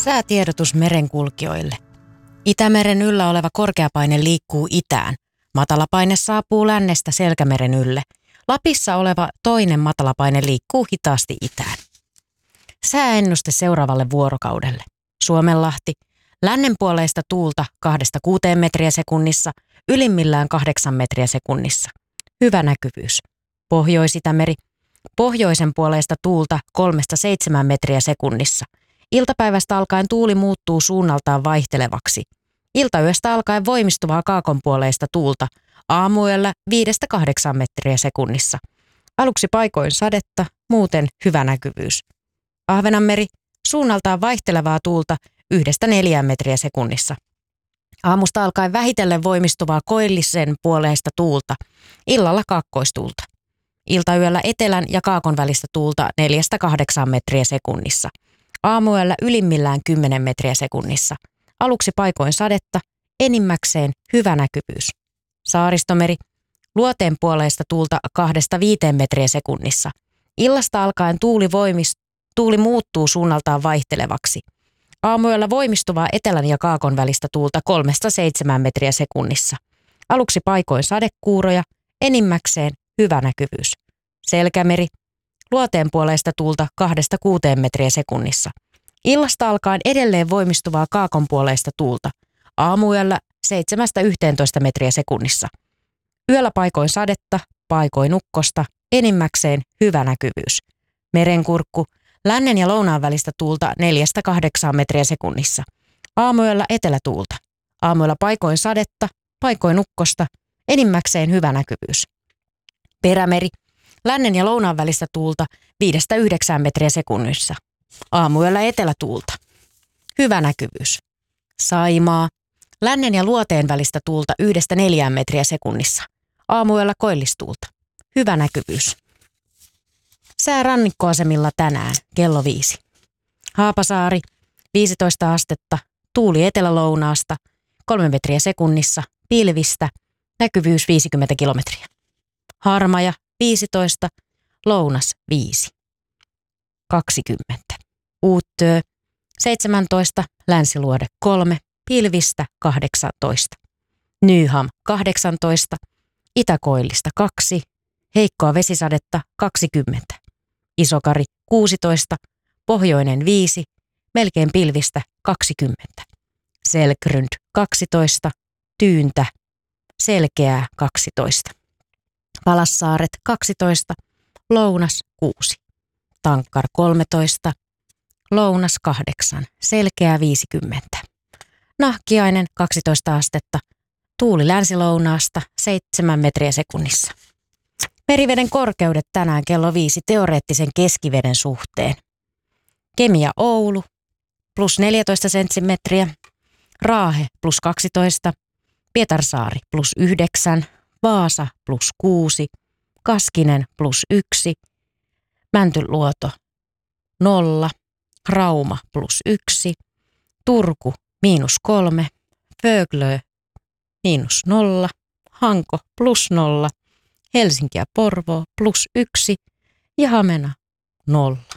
Säätiedotus merenkulkijoille. Itämeren yllä oleva korkeapaine liikkuu itään. Matalapaine saapuu lännestä Selkämeren ylle. Lapissa oleva toinen matalapaine liikkuu hitaasti itään. Sääennuste seuraavalle vuorokaudelle. Suomenlahti. Lännenpuoleista tuulta 2-6 metriä sekunnissa, ylimmillään 8 metriä sekunnissa. Hyvä näkyvyys. Pohjois-Itämeri. Pohjoisen puoleista tuulta 3-7 metriä sekunnissa. Iltapäivästä alkaen tuuli muuttuu suunnaltaan vaihtelevaksi. Iltayöstä alkaen voimistuvaa kaakonpuoleista tuulta, aamuyöllä 5-8 metriä sekunnissa. Aluksi paikoin sadetta, muuten hyvä näkyvyys. Ahvenanmeri, suunnaltaan vaihtelevaa tuulta 1-4 metriä sekunnissa. Aamusta alkaen vähitellen voimistuvaa koillisen puoleista tuulta, illalla kaakkoistuulta. Iltayöllä etelän ja kaakon välistä tuulta 4-8 metriä sekunnissa. Aamuyöllä ylimmillään 10 metriä sekunnissa. Aluksi paikoin sadetta, enimmäkseen hyvä näkyvyys. Saaristomeri, luoteen puoleista tuulta 2-5 metriä sekunnissa. Illasta alkaen tuuli muuttuu suunnaltaan vaihtelevaksi. Aamuyöllä voimistuvaa etelän ja kaakon välistä tuulta 3-7 metriä sekunnissa. Aluksi paikoin sadekuuroja, enimmäkseen hyvä näkyvyys. Selkämeri, luoteen puoleista tuulta 2-6 metriä sekunnissa. Illasta alkaen edelleen voimistuvaa kaakon puoleista tuulta. Aamuyöllä 7-11 metriä sekunnissa. Yöllä paikoin sadetta, paikoin ukkosta, enimmäkseen hyvä näkyvyys. Merenkurkku, lännen ja lounaan välistä tuulta 4-8 metriä sekunnissa. Aamuyöllä etelätuulta. Aamuyöllä paikoin sadetta, paikoin ukkosta, enimmäkseen hyvä näkyvyys. Perämeri, lännen ja lounaan välistä tuulta 5-9 metriä sekunnissa. Aamuyöllä etelätuulta. Hyvä näkyvyys. Saimaa, lännen ja luoteen välistä tuulta 1-4 metriä sekunnissa. Aamuyöllä koillistuulta. Hyvä näkyvyys. Sää rannikkoasemilla tänään kello 5. Haapasaari, 15 astetta, tuuli etelälounaasta, 3 metriä sekunnissa, pilvistä, näkyvyys 50 kilometriä. Harmaja, 15, lounas 5. 20. Uuttöö, 17, länsiluode 3, pilvistä 18. Nyham 18, itäkoillista 2, heikkoa vesisadetta 20. Isokari 16, pohjoinen 5, melkein pilvistä 20. Selkrund 12, tyyntä, selkeää 12. Palassaaret 12, lounas 6. Tankkar 13, lounas 8, selkeää 50. Nahkiainen 12 astetta, tuuli länsilounaasta 7 metriä sekunnissa. Meriveden korkeudet tänään kello 5 teoreettisen keskiveden suhteen. Kemia Oulu plus 14 senttimetriä, Raahe plus 12, Pietarsaari plus 9, Vaasa plus 6, Kaskinen plus 1, Mäntyluoto 0, Rauma plus 1, Turku miinus 3, Föglö miinus 0, Hanko plus 0, Helsinki ja Porvoo plus 1 ja Hamena 0.